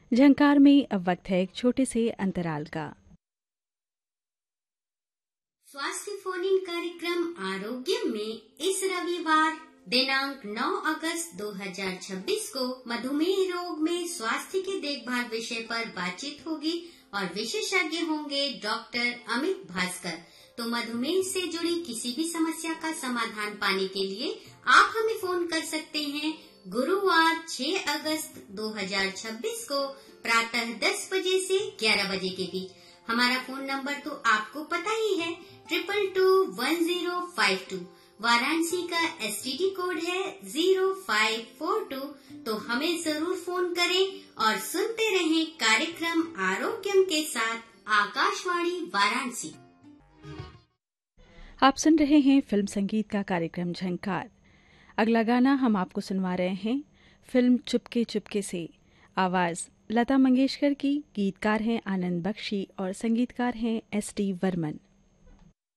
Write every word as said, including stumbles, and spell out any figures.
झंकार में अब वक्त है एक छोटे से अंतराल का। स्वास्थ्य फोन इन कार्यक्रम आरोग्य में इस रविवार दिनांक नौ अगस्त दो हज़ार छब्बीस को मधुमेह रोग में स्वास्थ्य की देखभाल विषय पर बातचीत होगी और विशेषज्ञ होंगे डॉक्टर अमित भास्कर। तो मधुमेह से जुड़ी किसी भी समस्या का समाधान पाने के लिए आप हमें फोन कर सकते हैं गुरुवार छह अगस्त दो हज़ार छब्बीस को प्रातः दस बजे से ग्यारह बजे के बीच। हमारा फोन नंबर तो आपको पता ही है, triple two one zero five to. Varanasi का एसटीडी कोड है जीरो फाइव फोर टू। तो हमें जरूर फोन करें और सुनते रहें कार्यक्रम आरोग्यम के साथ आकाशवाणी वाराणसी। आप सुन रहे हैं फिल्म संगीत का कार्यक्रम झंकार। अगला गाना हम आपको सुनवा रहे हैं फिल्म चुपके चुपके से। आवाज़ लता मंगेशकर की, गीतकार हैं आनंद बख्शी और संगीतकार हैं एस टी वर्मन।